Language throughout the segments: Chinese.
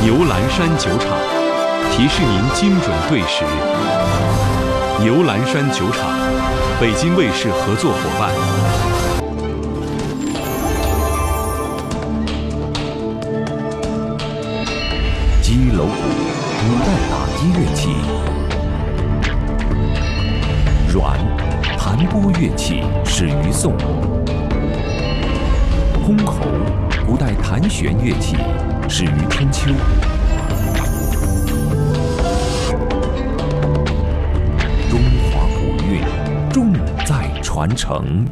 牛栏山酒厂提示您精准对时。牛栏山酒厂，北京卫视合作伙伴。 击楼鼓，古代打击乐器。阮，弹拨乐器始于宋。箜篌，古代弹弦乐器始于春秋。中华古韵，重在传承。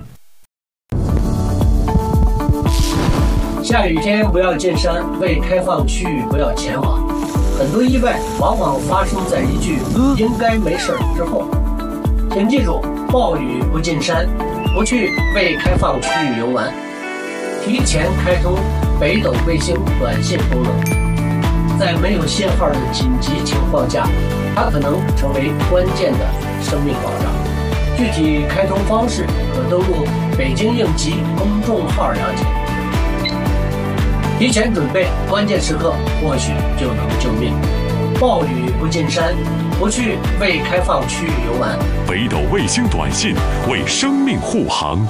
下雨天不要进山，未开放区域不要前往。很多意外往往发生在一句“应该没事”之后。请记住，暴雨不进山，不去未开放区域游玩。提前开通北斗卫星短信功能，在没有信号的紧急情况下，它可能成为关键的生命保障。具体开通方式可登录北京应急公众号了解。提前准备，关键时刻或许就能救命。暴雨不进山，不去未开放区域游玩。 北斗卫星短信为生命护航。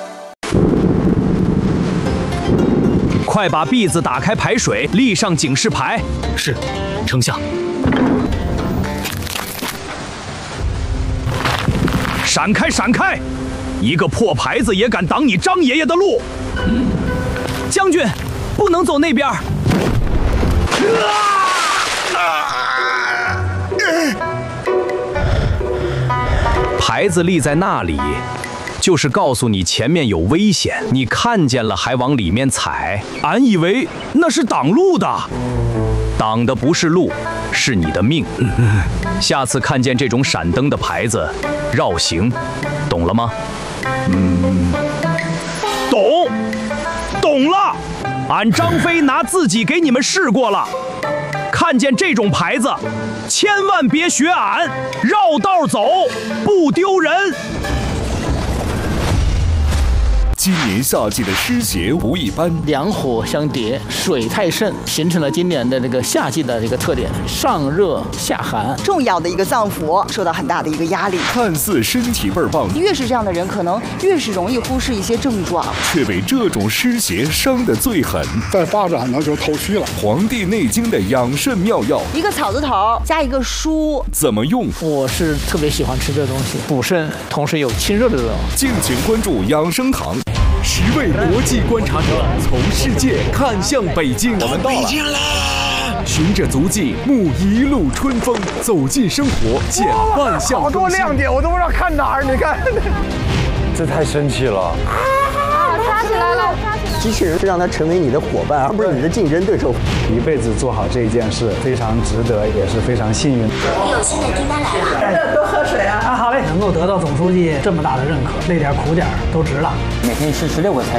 快把篦子打开排水，立上警示牌。 是，丞相。 闪开，闪开！一个破牌子也敢挡你张爷爷的路！将军，不能走那边。牌子立在那里，就是告诉你前面有危险，你看见了还往里面踩，俺以为那是挡路的，挡的不是路，是你的命。下次看见这种闪灯的牌子，绕行，懂了吗？懂了。俺张飞拿自己给你们试过了，看见这种牌子，千万别学俺，绕道走，不丢人。 今年夏季的湿邪无一般， 两火相叠，水太盛，形成了今年的这个夏季的这个特点：上热下寒。 重要的一个脏腑受到很大的一个压力， 看似身体倍儿棒， 越是这样的人，可能越是容易忽视一些症状， 却被这种湿邪伤得最狠。 再发展呢，就头虚了。 《黄帝内经》的养肾妙药， 一个草字头加一个书， 怎么用？ 我是特别喜欢吃这个东西，补肾，同时有清热的作用。 敬请关注养生堂。10位国际观察者从世界看向北京，我们到了。循着足迹，沐一路春风，走进生活，见万象更新。 好多亮点，我都不知道看哪儿。你看，这太神奇了！ 抓起来了！ 机器人是让它成为你的伙伴，而不是你的竞争对手。 一辈子做好这一件事，非常值得，也是非常幸运。 有新的订单来了， 多喝水啊！好嘞，能够得到总书记这么大的认可，累点苦点都值了。 每天吃16个菜。